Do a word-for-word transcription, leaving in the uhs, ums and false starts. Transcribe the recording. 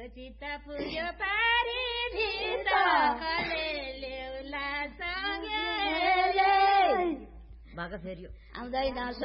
चित्त पुग्यो पारी भित कले ल्याउला सँगै भाका फेरि आउँदैन